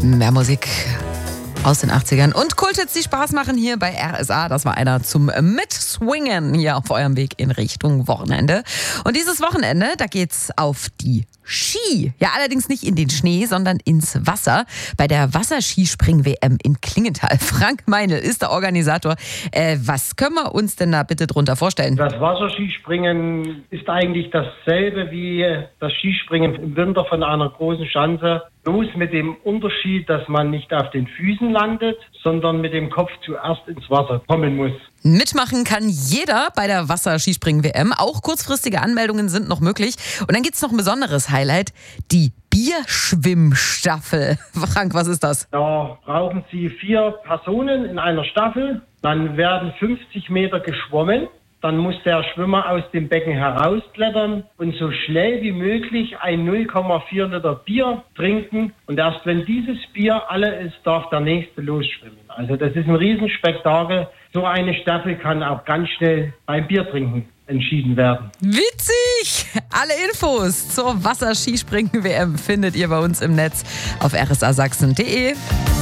Mehr Musik aus den 80ern und Kulthits, die Spaß machen hier bei RSA. Das war einer zum Mitswingen hier auf eurem Weg in Richtung Wochenende. Und dieses Wochenende, da geht's auf die Ski. Ja, allerdings nicht in den Schnee, sondern ins Wasser. Bei der Wasserskispring-WM in Klingenthal. Frank Meinl ist der Organisator. Was können wir uns denn da bitte drunter vorstellen? Das Wasserskispringen ist eigentlich dasselbe wie das Skispringen im Winter von einer großen Schanze. Bloß mit dem Unterschied, dass man nicht auf den Füßen landet, sondern mit dem Kopf zuerst ins Wasser kommen muss. Mitmachen kann jeder bei der Wasserskispringen-WM. Auch kurzfristige Anmeldungen sind noch möglich. Und dann gibt es noch ein besonderes Highlight, die Bierschwimmstaffel. Frank, was ist das? Da brauchen Sie 4 Personen in einer Staffel. Dann werden 50 Meter geschwommen. Dann muss der Schwimmer aus dem Becken herausklettern und so schnell wie möglich ein 0,4 Liter Bier trinken. Und erst wenn dieses Bier alle ist, darf der Nächste losschwimmen. Also das ist ein Riesenspektakel. So eine Staffel kann auch ganz schnell beim Biertrinken entschieden werden. Witzig! Alle Infos zur Wasserskispringen-WM findet ihr bei uns im Netz auf rsasachsen.de.